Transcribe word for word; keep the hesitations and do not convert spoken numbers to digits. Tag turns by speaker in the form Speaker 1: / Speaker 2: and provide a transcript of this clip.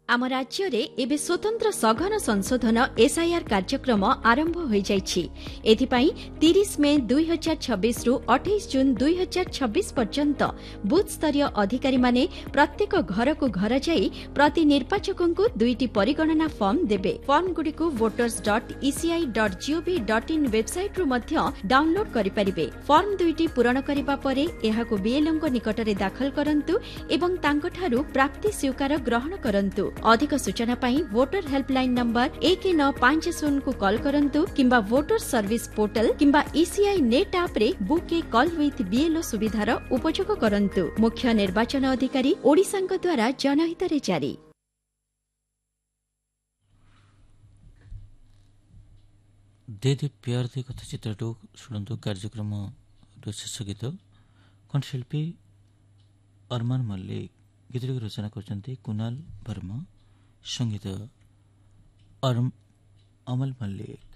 Speaker 1: आम राज्य रे एबे स्वतंत्र सघन संशोधन एसआईआर कार्यक्रम आरंभ हो जाइछि। एथिपाई तीस मे दुई हजार छब्बीस रु अठाईस जून दुई हजार छब्बीस पर्यंत बूथ स्तरीय अधिकारी माने प्रत्येक घर को घर जाई प्रति निर्वाचकों को दुईटी परिगणना फॉर्म देबे। फॉर्म गुडी को voters dot ECI dot gov dot in website रु मध्य डाउनलोड करि परिबे। फॉर्म दुईटी पूरण करिबा परे एहाको बीएलओ को निकट रे दाखल करंतु एवं तांकठारु प्राप्ति स्वीकार ग्रहण करंतु। अधिक सूचना पाई वोटर हेल्पलाइन नंबर एक नौ पांच शून्य को कॉल करंतु किंबा वोटर सर्विस पोर्टल किंबा ईसीआई नेट ऐप रे book A call with BLO सुविधार उपयोग करंतु। मुख्य निर्वाचन अधिकारी ओडिशांक द्वारा जनहित रे जारी।
Speaker 2: दे दे प्यार दे कथा चित्रटो शुणन्तु कार्यक्रम शेष गीत कण्ठशिल्पी अरमान मल्लिक गीतटिक रचना करछन्ती कुणाल वर्मा संगीत अमल मल्लिक।